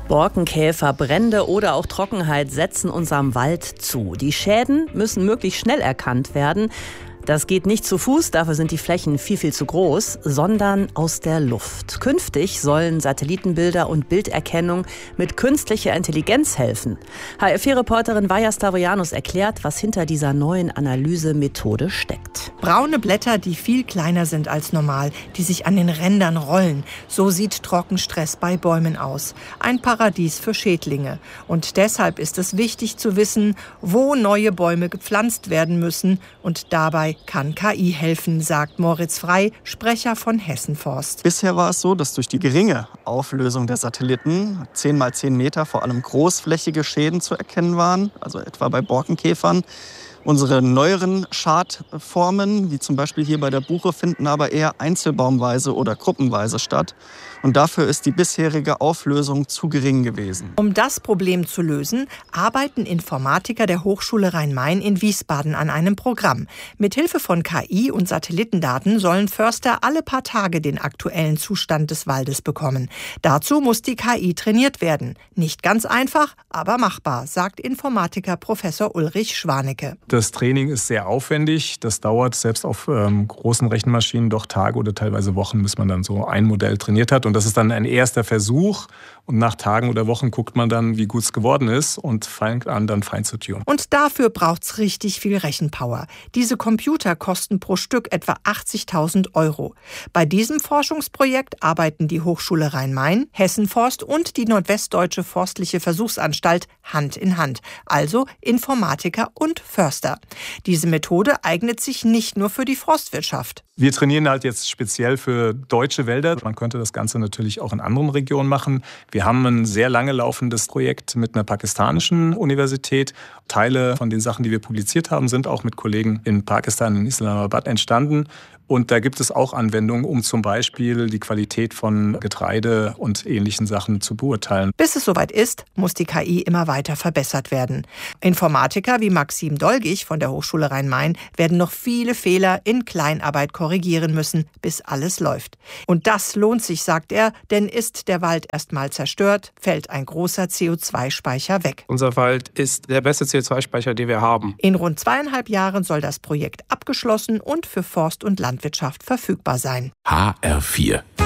Borkenkäfer, Brände oder auch Trockenheit setzen unserem Wald zu. Die Schäden müssen möglichst schnell erkannt werden. Das geht nicht zu Fuß, dafür sind die Flächen viel zu groß, sondern aus der Luft. Künftig sollen Satellitenbilder und Bilderkennung mit künstlicher Intelligenz helfen. HR4-Reporterin Vaja Stavrianus erklärt, was hinter dieser neuen Analysemethode steckt. Braune Blätter, die viel kleiner sind als normal, die sich an den Rändern rollen. So sieht Trockenstress bei Bäumen aus. Ein Paradies für Schädlinge. Und deshalb ist es wichtig zu wissen, wo neue Bäume gepflanzt werden müssen. Und dabei kann KI helfen, sagt Moritz Frey, Sprecher von Hessen Forst. Bisher war es so, dass durch die geringe Auflösung der Satelliten 10 mal 10 Meter vor allem großflächige Schäden zu erkennen waren, also etwa bei Borkenkäfern. Unsere neueren Schadformen, wie zum Beispiel hier bei der Buche, finden aber eher einzelbaumweise oder gruppenweise statt. Und dafür ist die bisherige Auflösung zu gering gewesen. Um das Problem zu lösen, arbeiten Informatiker der Hochschule Rhein-Main in Wiesbaden an einem Programm. Mithilfe von KI und Satellitendaten sollen Förster alle paar Tage den aktuellen Zustand des Waldes bekommen. Dazu muss die KI trainiert werden. Nicht ganz einfach, aber machbar, sagt Informatiker Professor Ulrich Schwanecke. Das Training ist sehr aufwendig. Das dauert selbst auf großen Rechenmaschinen doch Tage oder teilweise Wochen, bis man dann so ein Modell trainiert hat. Und das ist dann ein erster Versuch. Und nach Tagen oder Wochen guckt man dann, wie gut es geworden ist und fängt an, dann fein zu tunen. Und dafür braucht's richtig viel Rechenpower. Diese Computer kosten pro Stück etwa 80.000 €. Bei diesem Forschungsprojekt arbeiten die Hochschule Rhein-Main, Hessen Forst und die Nordwestdeutsche Forstliche Versuchsanstalt Hand in Hand. Also Informatiker und Förster. Diese Methode eignet sich nicht nur für die Forstwirtschaft. Wir trainieren halt jetzt speziell für deutsche Wälder. Man könnte das Ganze natürlich auch in anderen Regionen machen. Wir haben ein sehr lange laufendes Projekt mit einer pakistanischen Universität. Teile von den Sachen, die wir publiziert haben, sind auch mit Kollegen in Pakistan, in Islamabad entstanden. Und da gibt es auch Anwendungen, um zum Beispiel die Qualität von Getreide und ähnlichen Sachen zu beurteilen. Bis es soweit ist, muss die KI immer weiter verbessert werden. Informatiker wie Maxim Dolgich von der Hochschule Rhein-Main werden noch viele Fehler in Kleinarbeit korrigieren müssen, bis alles läuft. Und das lohnt sich, sagt er, denn ist der Wald erstmal zerstört, fällt ein großer CO2-Speicher weg. Unser Wald ist der beste CO2-Speicher, den wir haben. In rund 2,5 Jahren soll das Projekt abgeschlossen und für Forst und Landwirtschaft verfügbar sein. HR4